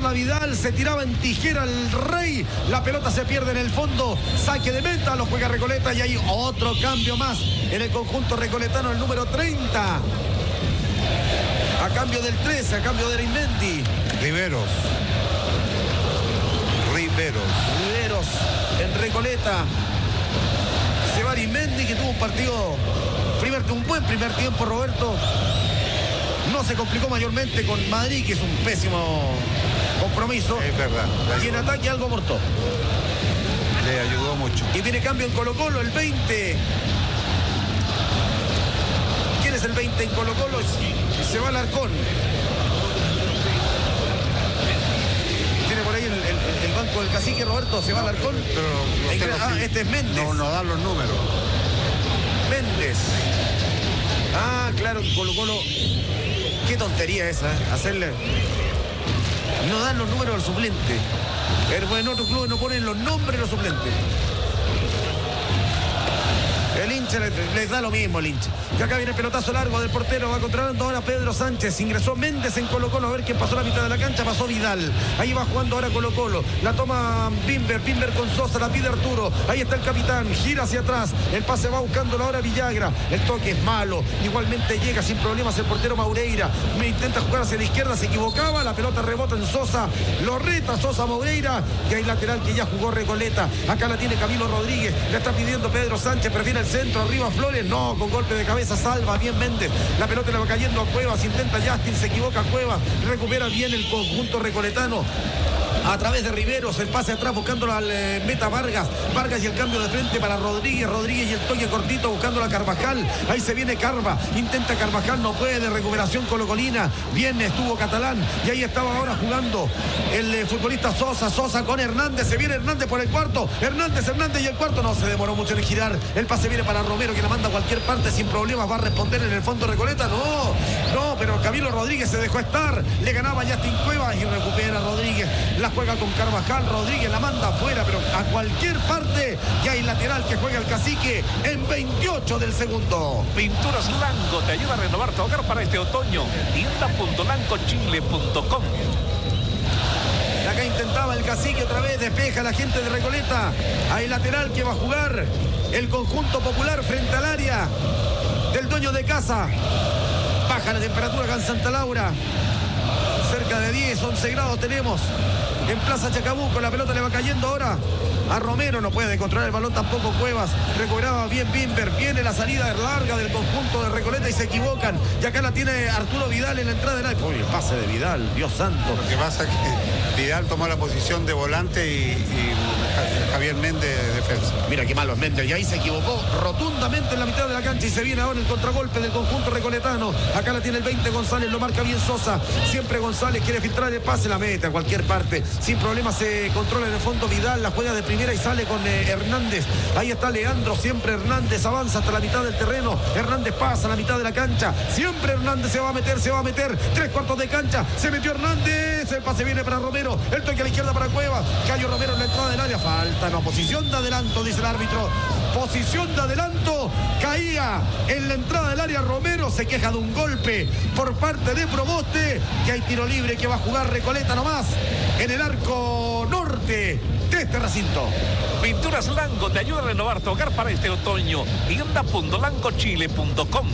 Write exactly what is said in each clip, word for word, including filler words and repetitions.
pierna Vidal, se tiraba en tijera el Rey, la pelota se pierde en el fondo, saque de meta, lo juega Recoleta y hay otro cambio más en el conjunto recoletano, el número treinta. A cambio del trece, a cambio de Arismendi. Riveros. Riveros. Riveros en Recoleta. Se va Arismendi, que tuvo un partido, primer, un buen primer tiempo, Roberto. No se complicó mayormente con Madrid, que es un pésimo compromiso. Es verdad. Y en ataque algo mortó. Le ayudó mucho. Y viene cambio en Colo-Colo, el veinte. ¿Quién es el veinte en Colo-Colo? Se va Alarcón. Tiene por ahí el, el, el banco del cacique, Roberto. Se va Alarcón. Pero ah, este es Méndez. No, no dan los números. Méndez. Ah, claro, Colo-Colo. Qué tontería esa, ¿eh? Hacerle. No dan los números al suplente. Pero en otros clubes no ponen los nombres de los suplentes. El hincha les, les da lo mismo, el hincha. Y acá viene el pelotazo largo del portero, va controlando ahora Pedro Sánchez. Ingresó Méndez en Colo-Colo, a ver quién pasó la mitad de la cancha, pasó Vidal. Ahí va jugando ahora Colo-Colo. La toma Bimber, Bimber con Sosa, la pide Arturo. Ahí está el capitán, gira hacia atrás. El pase va buscándolo ahora Villagra. El toque es malo. Igualmente llega sin problemas el portero Maureira. Me intenta jugar hacia la izquierda, se equivocaba. La pelota rebota en Sosa. Lo reta Sosa Maureira. Y hay lateral que ya jugó Recoleta. Acá la tiene Camilo Rodríguez. Le está pidiendo Pedro Sánchez, prefiere el centro, arriba Flores, no, con golpe de cabeza salva bien Méndez, la pelota le va cayendo a Cuevas, intenta Justin, se equivoca Cuevas, recupera bien el conjunto recoletano. A través de Riveros, el pase atrás buscándolo al eh, meta Vargas. Vargas y el cambio de frente para Rodríguez. Rodríguez y el toque cortito buscándolo a Carvajal. Ahí se viene Carva. Intenta Carvajal, no puede. Recuperación colocolina. Bien estuvo Catalán. Y ahí estaba ahora jugando el eh, futbolista Sosa. Sosa con Hernández. Se viene Hernández por el cuarto. Hernández, Hernández y el cuarto. No se demoró mucho en girar. El pase viene para Romero, que la manda a cualquier parte sin problemas. Va a responder en el fondo Recoleta. No, no, pero Camilo Rodríguez se dejó estar. Le ganaba Justin Cuevas y recupera Rodríguez. La juega con Carvajal, Rodríguez la manda afuera, pero a cualquier parte. Y hay lateral que juega el cacique en veintiocho del segundo. Pinturas Lanco te ayuda a renovar tu hogar para este otoño. tienda punto lanco chile punto com. Acá intentaba el cacique otra vez, despeja la gente de Recoleta. Hay lateral que va a jugar el conjunto popular frente al área del dueño de casa. Baja la temperatura acá en Santa Laura. Cerca de diez, once grados tenemos en Plaza Chacabuco. La pelota le va cayendo ahora a Romero. No puede controlar el balón tampoco Cuevas. Recuperaba bien Bimber. Viene la salida larga del conjunto de Recoleta y se equivocan. Y acá la tiene Arturo Vidal en la entrada del área. Uy, el pase de Vidal, Dios santo. Lo que pasa es que Vidal tomó la posición de volante y, y Javier Méndez de defensa. Mira qué malo es Méndez. Y ahí se equivocó rotundamente en la mitad de la cancha y se viene ahora el contragolpe del conjunto recoletano. Acá la tiene el veinte González, lo marca bien Sosa. Siempre González quiere filtrar el pase, la mete a cualquier parte. Sin problema se controla en el fondo Vidal, la juega de primera y sale con eh, Hernández. Ahí está Leandro, siempre Hernández avanza hasta la mitad del terreno. Hernández pasa a la mitad de la cancha. Siempre Hernández se va a meter, se va a meter. Tres cuartos de cancha. Se metió Hernández. El pase viene para Romero. El toque a la izquierda para Cuevas. Cayo Romero en la entrada del área. Falta, no, posición de adelanto, dice el árbitro. Posición de adelanto. Caía en la entrada del área Romero. Se queja de un golpe por parte de Proboste. Que hay tiro libre que va a jugar Recoleta nomás en el arco norte de este recinto. Pinturas Lanco te ayuda a renovar tu hogar para este otoño. tienda punto lanco chile punto com.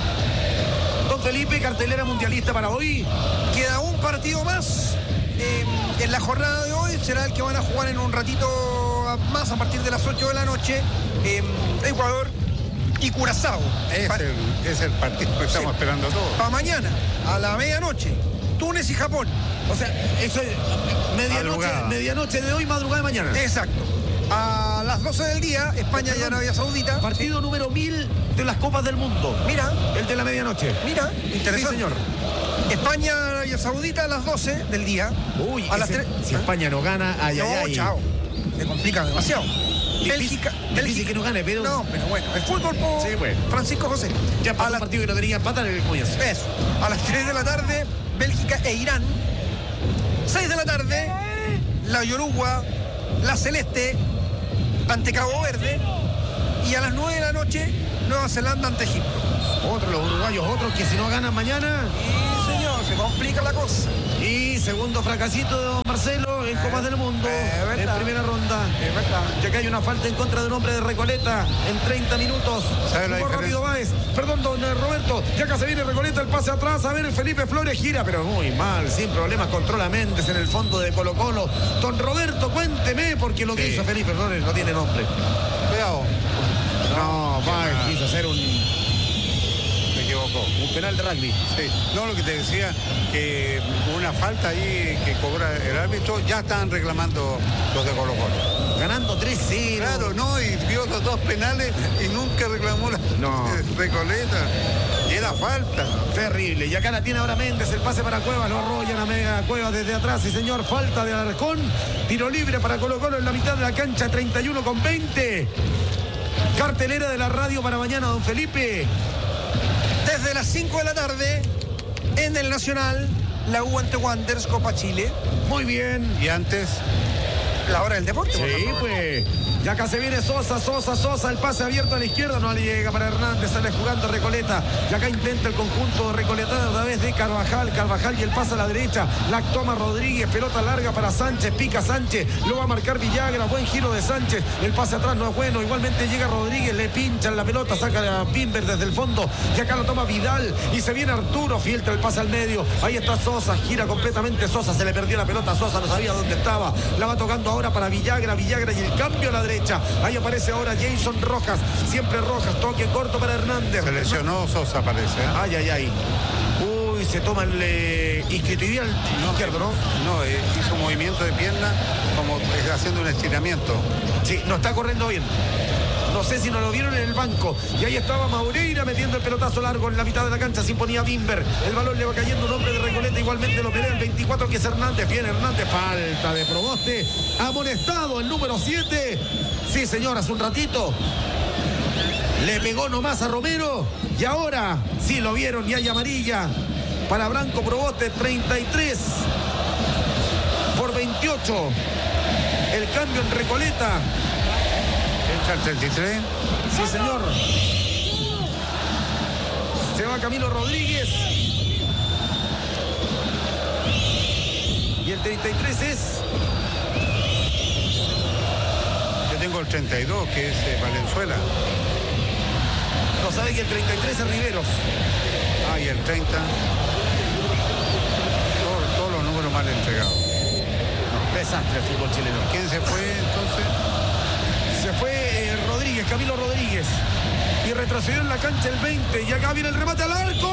Don Felipe, cartelera mundialista para hoy. Queda un partido más eh, en la jornada de hoy. Será el que van a jugar en un ratito más a partir de las ocho de la noche. Eh, Ecuador y Curazao. Es, pa el, es el partido que estamos sí. esperando todos. Para mañana, a la medianoche, Túnez y Japón. O sea, eso es medianoche, medianoche de hoy, madrugada de mañana. Exacto. A las doce del día, España y Arabia Saudita. Partido número mil de las Copas del Mundo. Mira. El de la medianoche. Mira, interesante. Sí, señor. España y Arabia Saudita a las doce del día. Uy, a las ese, si España no gana, ay, no, ay, ay. chao. Se complica demasiado. Difícil, Bélgica, difícil Bélgica que no gane, pero... No, pero bueno, el fútbol por sí, bueno. Francisco José. Ya para el partido que no tenía empatar el comienzo. Eso. A las tres de la tarde, Bélgica e Irán. seis de la tarde, la Yoruba, la Celeste, ante Cabo Verde. Y a las nueve de la noche, Nueva Zelanda ante Egipto. Otros, los uruguayos, otros que si no ganan mañana... Sí, señor, se complica la cosa. Y segundo fracasito de don Marcelo en Copas del Mundo, eh, en primera ronda. Es verdad. Ya que hay una falta en contra de un hombre de Recoleta en treinta minutos. ¿Sabe la Jugó rápido Báez. Perdón, don eh, Roberto. Ya acá se viene Recoleta, el pase atrás. A ver, Felipe Flores gira, pero muy mal, sin problemas. Controla Méndez en el fondo de Colo Colo. Don Roberto, cuénteme, porque lo que Sí. hizo Felipe Flores no tiene nombre. Cuidado. No, Báez mal. quiso hacer un, Se equivocó. un penal de rugby. Sí. No, lo que te decía, que una falta ahí que cobra el árbitro, ya están reclamando los de Colo Colo. Ganando tres cero. Claro, no, y vio los dos penales y nunca reclamó la No. Recoleta. Y era falta. Terrible. Y acá la tiene ahora Méndez. El pase para Cuevas. Lo arrollan a Mega Cuevas desde atrás. Sí, señor. Falta de Alarcón. Tiro libre para Colo Colo en la mitad de la cancha. treinta y uno con veinte. Cartelera de la radio para mañana, don Felipe. Desde las cinco de la tarde, en el Nacional, la U ante Wanderers, Copa Chile. Muy bien. Y antes, La hora del deporte. por Sí, favor. pues. Y acá se viene Sosa, Sosa, Sosa. El pase abierto a la izquierda. No le llega para Hernández. Sale jugando Recoleta. Y acá intenta el conjunto de Recoleta a través de Carvajal. Carvajal y el pase a la derecha. La toma Rodríguez. Pelota larga para Sánchez. Pica Sánchez. Lo va a marcar Villagra. Buen giro de Sánchez. El pase atrás no es bueno. Igualmente llega Rodríguez. Le pinchan la pelota. Saca a Bimber desde el fondo. Y acá lo toma Vidal. Y se viene Arturo. Filtra el pase al medio. Ahí está Sosa. Gira completamente Sosa. Se le perdió la pelota a Sosa. No sabía dónde estaba. La va tocando ahora para Villagra. Villagra y el cambio a la derecha. Ahí aparece ahora Jason Rojas. Siempre Rojas. Toque corto para Hernández. se lesionó Sosa, parece. ¿eh? Ay, ay, ay. Uy, se toma el eh, isquiotibial izquierdo, ¿no? No, eh, hizo un movimiento de pierna como eh, haciendo un estiramiento. Sí, no está corriendo bien. No sé si no lo vieron en el banco. Y ahí estaba Maureira metiendo el pelotazo largo en la mitad de la cancha. Se imponía Bimber. El balón le va cayendo un hombre de Recoleta. Igualmente lo pelea el veinticuatro, que es Hernández. Viene Hernández. Falta de Proboste. Amonestado el número siete. Sí, señor, hace un ratito le pegó nomás a Romero. Y ahora sí lo vieron y hay amarilla para Branco Proboste. treinta y tres por veintiocho. El cambio en Recoleta. Entra el treinta y tres. Sí, señor. Se va Camilo Rodríguez. Y el treinta y tres es... Yo tengo el treinta y dos, que es eh, Valenzuela. No sabe que el treinta y tres es Riveros. Ah, y el treinta. Todo- todos los números mal entregados. Desastre el fútbol chileno. ¿Quién se fue entonces? Se fue eh, Rodríguez, Camilo Rodríguez. Y retrocedió en la cancha el veinte. Y acá viene el remate al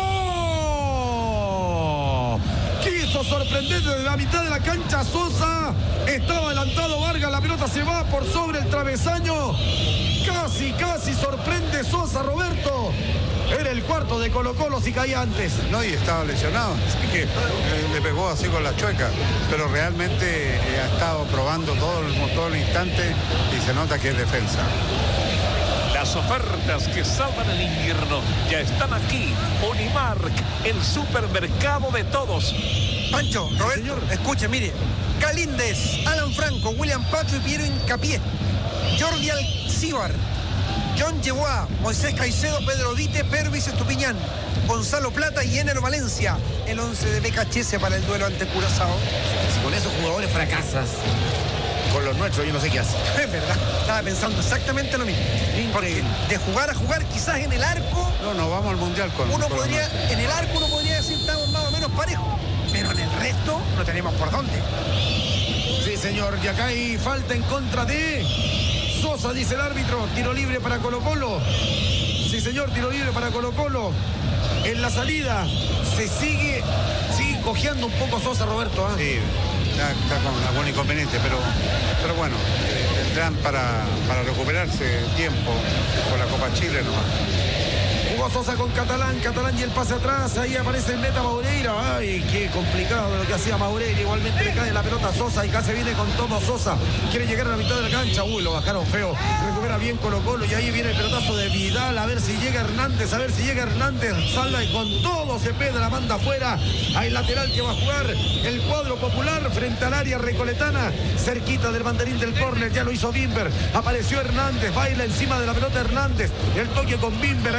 arco. Quiso sorprender desde la mitad de la cancha Sosa. Estaba adelantado Vargas. La pelota se va por sobre el travesaño. Casi, casi sorprende Sosa, Roberto. Era el cuarto de Colo Colo si caía antes. No, y estaba lesionado, así que eh, le pegó así con la chueca. Pero realmente eh, ha estado probando todo el, todo el instante y se nota que es defensa. Las ofertas que salvan el invierno ya están aquí. Unimark, el supermercado de todos. Pancho, Roberto, señor. escuche, mire. Galíndez, Alan Franco, William Pacho y Piero Incapié. Jordi Alcíbar, John Yeguá, Moisés Caicedo, Pedro Dite, Pervis Estupiñán, Gonzalo Plata y Enero Valencia. El once de B K H S para el duelo ante Curazao. Si con esos jugadores fracasas, con los nuestros yo no sé qué hace. Es verdad, estaba pensando exactamente lo mismo. Porque de jugar a jugar, quizás en el arco, No, no, vamos al mundial con uno con los podría, nuestros. en el arco uno podría decir estamos más o menos parejos. Pero en el resto no tenemos por dónde. Sí, señor. Y acá hay falta en contra de Sosa, dice el árbitro. Tiro libre para Colo Colo. Sí, señor, tiro libre para Colo Colo. En la salida se sigue, sigue cojeando un poco Sosa, Roberto. ¿eh? Sí, está, está con algún inconveniente, pero, pero bueno, eh, tendrán para, para recuperarse tiempo con la Copa Chile nomás. Jugó Sosa con Catalán, Catalán y el pase atrás. Ahí aparece el meta Maureira. Ay, qué complicado lo que hacía Maureira. Igualmente le cae la pelota a Sosa y casi viene con todo Sosa. Quiere llegar a la mitad de la cancha. Uy, lo bajaron feo. Recupera bien Colo Colo y ahí viene el pelotazo de Vidal. A ver si llega Hernández, a ver si llega Hernández. Salva y con todo se pega, la manda afuera. Hay lateral que va a jugar el cuadro popular frente al área recoletana. Cerquita del banderín del córner. Ya lo hizo Bimber. Apareció Hernández. Baila encima de la pelota Hernández. El toque con Bimber. Ahí la tiene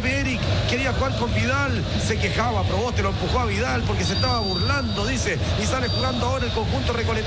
Pepe Eric quería jugar con Vidal, se quejaba, Proboste lo empujó a Vidal porque se estaba burlando, dice, y sale jugando ahora el conjunto recoletado.